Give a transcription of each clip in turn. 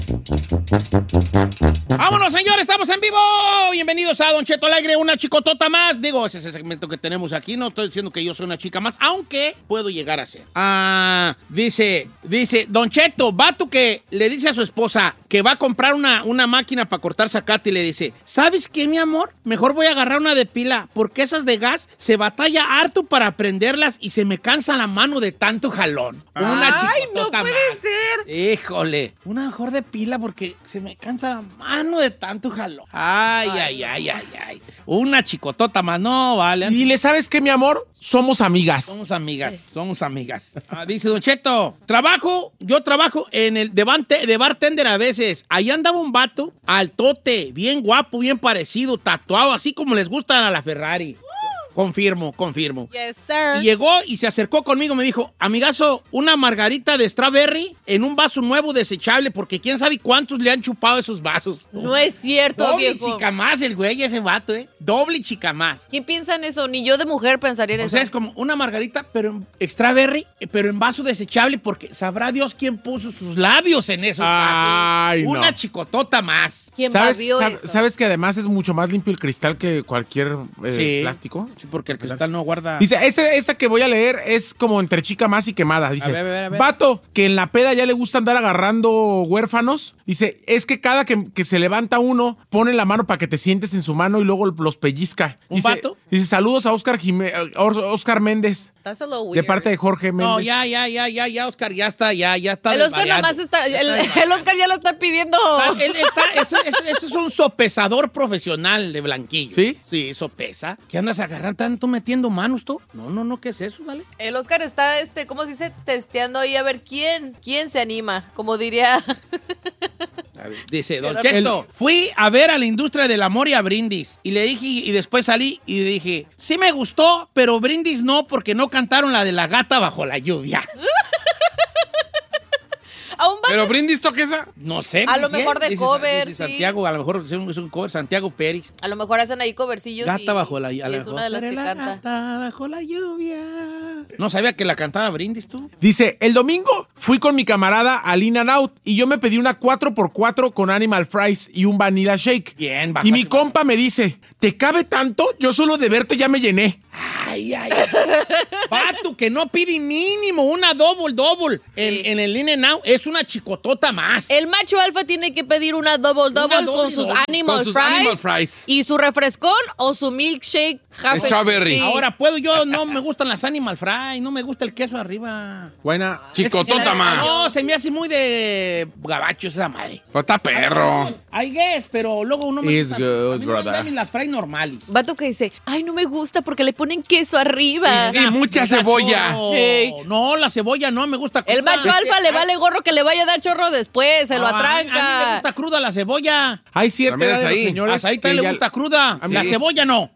¡Vámonos, señores! ¡Estamos en vivo! Bienvenidos a Don Cheto al aire, una chicotota más. Digo, ese es el segmento que tenemos aquí. No estoy diciendo que yo soy una chica más, aunque puedo llegar a ser. Dice, Don Cheto, vato que le dice a su esposa que va a comprar una máquina para cortar zacate y le dice, ¿sabes qué, mi amor? Mejor voy a agarrar una de pila, porque esas de gas se batalla harto para prenderlas y se me cansa la mano de tanto jalón. Una chicotota no puede más. ser. Híjole, una mejor de pila porque se me cansa la mano de tanto jalón. Ay. Una chicotota más, no, vale. Y le sabes qué, mi amor, somos amigas. Somos amigas. Dice Don Cheto, yo trabajo en el de bartender a veces. Ahí andaba un vato, altote, bien guapo, bien parecido, tatuado, así como les gustan a la Ferrari. Confirmo. Yes, sir. Y llegó y se acercó conmigo, me dijo, amigazo, una margarita de strawberry en un vaso nuevo desechable, porque quién sabe cuántos le han chupado esos vasos. No es cierto, Doble viejo. chica más el güey, ese vato, Doble chica más. ¿Quién piensa en eso? Ni yo de mujer pensaría en O eso. sea, es como una margarita, pero en strawberry, pero en vaso desechable, porque sabrá Dios quién puso sus labios en esos Ay, vasos. Una no. chicotota más. ¿Quién ¿Sabes, babió eso? ¿Sabes que además es mucho más limpio el cristal que cualquier Sí. plástico? Sí, porque el cristal no guarda... Dice, esta que voy a leer es como entre chica más y quemada. Dice, A ver. vato, que en la peda ya le gusta andar agarrando huérfanos. Dice, es que cada que se levanta uno, pone la mano para que te sientes en su mano y luego los pellizca. ¿Un Dice, vato? Dice, saludos a Oscar Méndez. That's a little weird. De parte de Jorge Méndez. No, ya, Oscar, ya está. El Oscar nomás está... El Oscar ya lo está pidiendo. Eso es un sopesador profesional de blanquillo. ¿Sí? Sí, eso pesa. ¿Qué andas agarrando tanto metiendo manos tú? No, ¿qué es eso, vale? El Oscar está, ¿cómo se dice? Testeando ahí a ver quién se anima. Como diría... Dice, Don Cheto, fui a ver a la industria del amor y a Brindis. Y le dije, y después salí y dije, sí me gustó, pero Brindis no, porque no cantaron la de la gata bajo la lluvia. A un vato... ¿Pero Brindis toca esa? No sé. A lo mejor de cover, dice sí. Santiago, a lo mejor es un cover, Santiago Pérez. A lo mejor hacen ahí covercillos Gata bajo la lluvia. y es una de las que canta. Gata bajo la lluvia. No sabía que la cantaba Brindis, tú. Dice, el domingo fui con mi camarada al In-N-Out y yo me pedí una 4x4 con Animal Fries y un Vanilla Shake. Bien, Y mi compa me dice, ¿te cabe tanto? Yo solo de verte ya me llené. Ay. Vato, que no pide mínimo una double. Sí. En el In-N-Out es una chicotota más. El macho alfa tiene que pedir una double con sus Animal Fries y su refrescón o su milkshake Strawberry. Sí. Ahora, no me gustan las Animal Fry, no me gusta el queso arriba. Buena. Chicotota más. No, se me hace muy de gabacho esa madre. Pero está perro. I guess, pero luego no me It's gusta. good, A mí no me brother. gustan ni las fries normales. Vato que dice, ay, no me gusta porque le ponen queso arriba. Y mucha cebolla. Hey. No, la cebolla no me gusta cruda. El macho alfa le vale gorro que le vaya a dar chorro después, se lo A mí me atranca. gusta cruda la cebolla. Hay cierta También edad de es los ahí. señores A Saí que le ya- gusta cruda. mí La sí. cebolla no.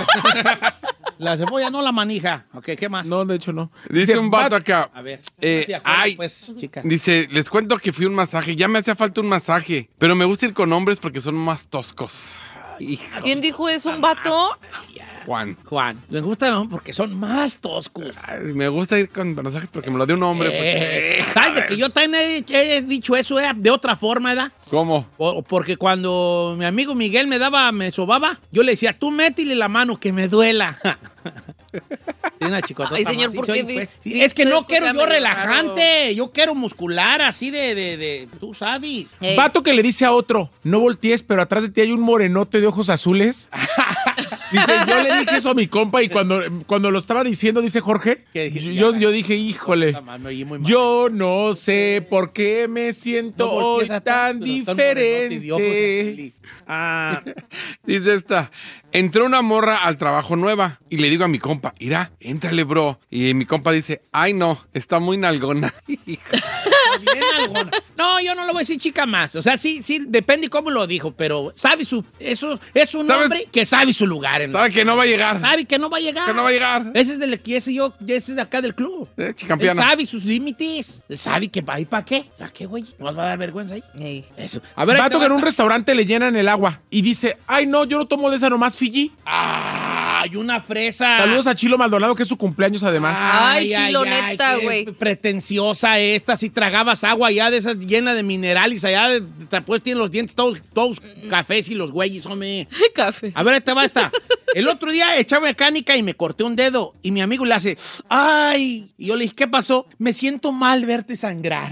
La cebolla no la manija. Ok, ¿qué más? No, de hecho no. Dice un vato acá. A ver. Ay, pues, chica. dice, les cuento que fui a un masaje. Ya me hacía falta un masaje. Pero me gusta ir con hombres porque son más toscos. Hijo, ¿Quién dijo eso? ¿Un vato? Juan. Juan, les gusta ¿no? porque son más toscos. Ay, me gusta ir con masajes porque me lo dio un hombre. ¿Sabes de que yo también he dicho eso de otra forma, ¿verdad? ¿Cómo? Porque cuando mi amigo Miguel me sobaba, yo le decía, tú métele la mano que me duela. Tiene una chicotota Ay, señor, más. ¿por Sí, qué soy, pues. sí, Sí, es que se no escucha quiero yo medio relajante, yo quiero muscular, así de tú sabes. Hey. Vato que le dice a otro, no voltees, pero atrás de ti hay un morenote de ojos azules. Dice, yo le dije eso a mi compa y cuando lo estaba diciendo, dice Jorge, ¿Qué dijiste? yo dije, híjole, Puta madre, me oí muy mal. yo no sé por qué me siento No hoy voltees atrás, tan pero está el morenote de ojos diferente. azules. Ah, Dice esta. Entró una morra al trabajo nueva y le digo a mi compa, mira, éntrale, bro. Y mi compa dice, ay, no, está muy nalgona. bien algona. No, yo no lo voy a decir chica más. O sea, sí, depende cómo lo dijo, pero eso es un ¿Sabes? hombre que sabe su lugar. Sabe que no va a llegar. Sabe que no va a llegar. Que no va a llegar. Ese es ese es de acá del club. Él Chicampiana. sabe sus límites. Él sabe que va ahí para qué. ¿Para qué, güey? ¿Nos va a dar vergüenza ahí? Hey. Eso. A ver, ahí Vato te que en va. un restaurante le llenan el agua y dice, ay, no, yo no tomo de esa nomás Fiji. Ay, Ay, una fresa. Saludos a Chilo Maldonado, que es su cumpleaños además. Ay, Chilo, neta, qué güey. pretenciosa esta. Si tragabas agua allá de esas llena de minerales, allá después tienen los dientes todos cafés y los güeyes, hombre. Café. A ver, ahí te va esta. El otro día echaba mecánica y me corté un dedo. Y mi amigo le hace, ¡ay! Y yo le dije, ¿qué pasó? Me siento mal verte sangrar.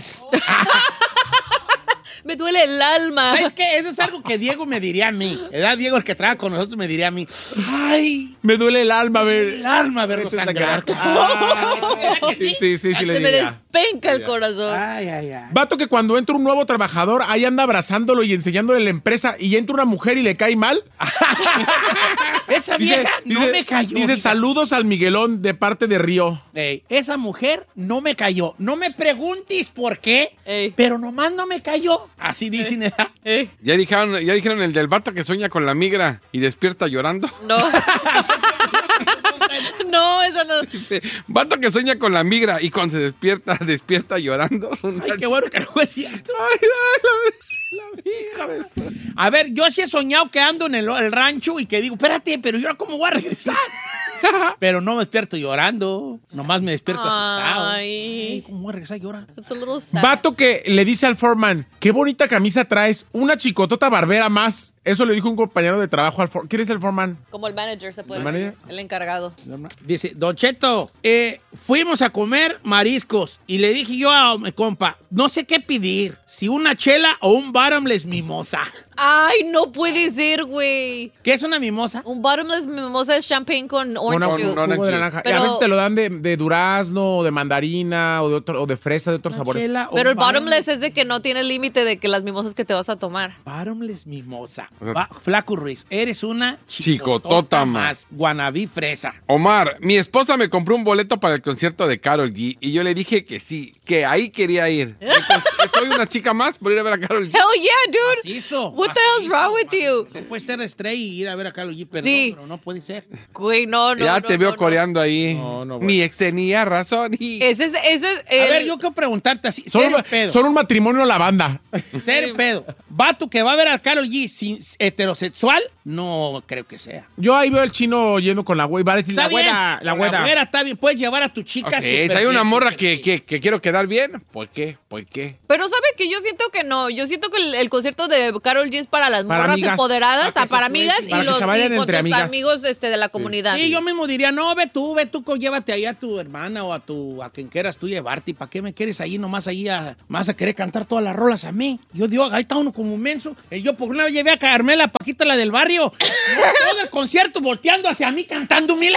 Me duele el alma. ¿Sabes qué? Eso es algo que Diego me diría a mí. ¿Verdad? Diego, el que trabaja con nosotros, me diría a mí, ¡ay! Me duele el alma ver. El alma verlo sangrar. Sí, le Se me diría. despenca el corazón. Ay. Vato que cuando entra un nuevo trabajador, ahí anda abrazándolo y enseñándole la empresa y entra una mujer y le cae mal. Esa vieja no me cayó. Dice, saludos al Miguelón de parte de Río. Ey, esa mujer no me cayó. No me preguntes por qué, pero nomás no me cayó. Así dicen, ¿verdad? Ya dijeron el del vato que sueña con la migra y despierta llorando. No. No, eso no. Dice, vato que sueña con la migra y cuando se despierta llorando. Ay, qué bueno que no es cierto. La hija de su... A ver, yo sí he soñado que ando en el rancho y que digo, espérate, pero yo cómo voy a regresar. Pero no me despierto llorando, nomás me despierto asustado. Ay. ¿Cómo voy a regresar llorando? It's a little sad. Vato que le dice al foreman, qué bonita camisa traes, una chicotota barbera más. Eso le dijo un compañero de trabajo al foreman. ¿Quién es el foreman? Como el manager se puede ¿El decir. manager? El encargado. Dice, Don Cheto, fuimos a comer mariscos y le dije yo a mi compa, no sé qué pedir, si una chela o un bottomless mimosa. Ay, no puede ser, güey. ¿Qué es una mimosa? Un bottomless mimosa es champagne con orange Con juice. jugo de naranja. Y Pero- a veces te lo dan de durazno, o de mandarina, o de fresa, de otros sabores. Chela o Pero el un bottomless es de que no tiene límite de que las mimosas que te vas a tomar. Bottomless mimosa. O sea, Flaco Ruiz, eres una chicotota más. Guanabí fresa. Omar, mi esposa me compró un boleto para el concierto de Karol G y yo le dije que sí, que ahí quería ir. Entonces, ¿soy una chica más por ir a ver a Karol G? Hell yeah, dude. Macizo, What the hell's wrong with you? No puede ser estrella y ir a ver a Karol G, perdón, Sí. pero no puede ser. Güey, no. Ya te veo no. coreando ahí. No, Mi ex tenía razón y... Ese es A ver, yo quiero preguntarte así, Son, serio pedo. son un matrimonio la banda. Serio pedo. ¿Vato que va a ver al Karol G sin heterosexual? No creo que sea. Yo ahí veo al chino yendo con la güey. Va a decir, Está la bien. güera, la güera. La güera está bien. Puedes llevar a tu chica. Ok, súper si hay una bien, morra súper que bien. quiero quedar bien, ¿por qué? ¿Por qué? Pero ¿sabe que yo siento que no? Yo siento que el concierto de Karol G es para las Para morras amigas. empoderadas, Para que para se amigas suelten. y Para que los se vayan y con entre tus amigas. amigos de la comunidad. Sí, yo mismo diría, no, ve tú, llévate ahí a tu hermana o a quien quieras tú llevarte. ¿Y para qué me quieres ahí nomás ahí vas a querer cantar todas las rolas a mí? Yo digo, ahí está uno como un menso. Yo por una vez llevé a Carmela Paquita, la del barrio, todo el concierto volteando hacia mí cantando milas.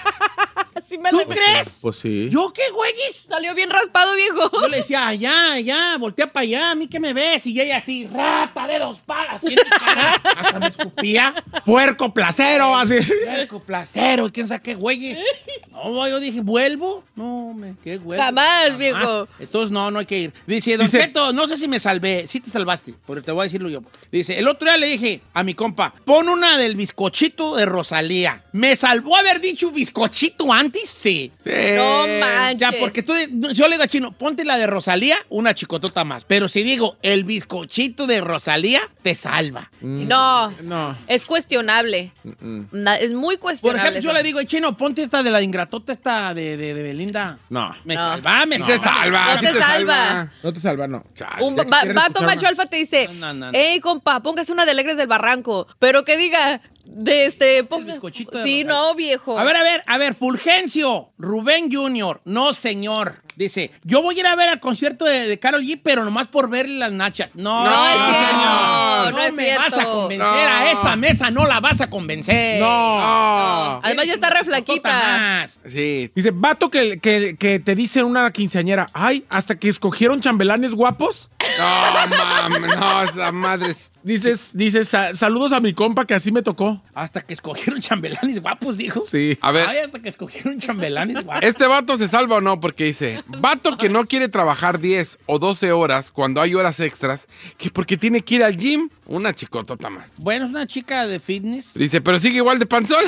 Así me ¿Tú le- crees? Pues sí. ¿Yo qué, güeyes? Salió bien raspado, viejo. Yo le decía, allá, voltea para allá, a mí que me ves. Y ella así, rata de 2 palas, así en mi cara. Hasta me escupía. Puerco placero, así. Puerco, placero, quién sabe qué, güeyes. No, yo dije, ¿vuelvo? No, qué güey. Jamás, viejo. Entonces, no hay que ir. Dice, Don Dice- Cheto, no sé si me salvé. Sí te salvaste, pero te voy a decirlo yo. Dice, el otro día le dije a mi compa, pon una del bizcochito de Rosalía. ¿Me salvó haber dicho bizcochito antes? Sí. Sí. No manches. Ya, porque yo le digo a Chino, ponte la de Rosalía, una chicotota más. Pero si digo, el bizcochito de Rosalía, te salva. No, No. es cuestionable. Es muy Por cuestionable. ejemplo, yo le digo, Chino, ponte esta de la ingratota, esta de Belinda. No. Me No. salva, me Sí te salva, No sí te te salva. salva. No te salva, no. Chale. Un Ya que quieren vato escuchar macho una- alfa te dice, No. hey, compa, póngase una de Alegres del Barranco. Pero que diga, bizcochito de Sí, Rosalía. no, viejo. A ver, Fulgencio, Rubén Jr., no señor. Dice, yo voy a ir a ver al concierto de Karol G, pero nomás por verle las nachas. No, No es cierto, señor. no es me cierto. vas a convencer. No. A esta mesa no la vas a convencer. No. Además ya está re flaquita. Más. Sí. Dice, vato que te dice una quinceañera, ay, hasta que escogieron chambelanes guapos. No, mames, no, esa madre es... Dices, saludos a mi compa que así me tocó. Hasta que escogieron chambelanes guapos, dijo. Sí. A ver, Ay, hasta que escogieron chambelanes guapos. ¿este vato se salva o no? Porque dice, vato que no quiere trabajar 10 o 12 horas cuando hay horas extras, que porque tiene que ir al gym, una chicotota más. Bueno, es una chica de fitness. Dice, pero sigue igual de panzón.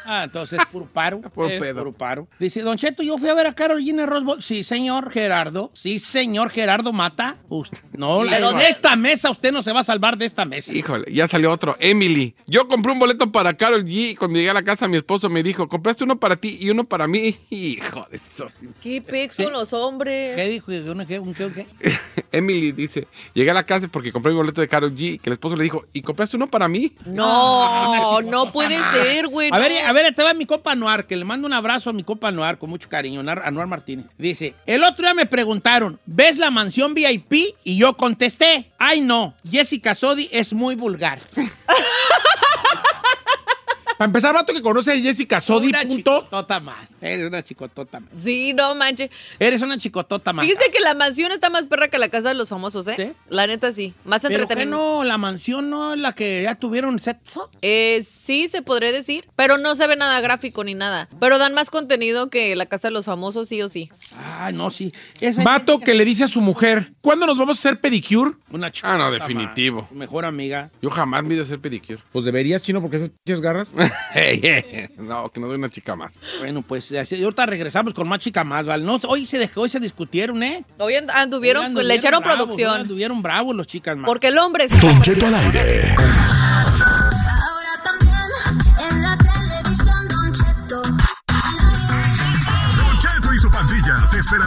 Entonces, puro paro. Puro pedo. Puro paro. Dice, Don Cheto, yo fui a ver a Karol G en el Rose Bowl. Sí, señor Gerardo. Sí, señor Gerardo Mata. No, de esta mesa usted no se va a salvar de esta mesa. Híjole, ya salió otro. Emily. Yo compré un boleto para Karol G y cuando llegué a la casa mi esposo me dijo, compraste uno para ti y uno para mí. Hijo de eso. ¿Qué pex con los hombres? ¿Qué dijo? ¿Qué? Emily dice, llegué a la casa porque compré mi boleto de Karol G, que el esposo le dijo, ¿y compraste uno para mí? No puede ser, güey. A ver, te va mi compa Anuar, que le mando un abrazo a mi compa Anuar con mucho cariño, Anuar Martínez. Dice, el otro día me preguntaron, ¿ves la mansión VIP? Y yo contesté, ay no, Jessica Sodi es muy vulgar. Para empezar, vato que conoce a Jessica Sodi, una punto. Chicotota más. Eres una chicotota más. Sí, no manches. Eres una chicotota más. Fíjese que la mansión está más perra que la casa de los famosos, ¿eh? ¿Sí? La neta sí. Más entretenido. No, la mansión no es la que ya tuvieron sexo. Sí, se podría decir. Pero no se ve nada gráfico ni nada. Pero dan más contenido que la casa de los famosos, sí o sí. No, sí. Vato que le dice a su mujer, ¿cuándo nos vamos a hacer pedicure? Una chicotota no, definitivo. más. Mejor amiga. Yo jamás me he ido a hacer pedicure. Pues deberías, chino, porque esas pinches garras. No, que no doy una chica más. Bueno, pues ahorita regresamos con más chica más, ¿vale? No, hoy se discutieron, ¿eh? Hoy anduvieron, le echaron bravos, producción. Hoy anduvieron bravos los chicas más. Porque el hombre... Don Cheto al aire. Ahora también en la televisión, Don Cheto. Don Cheto y su pandilla te esperan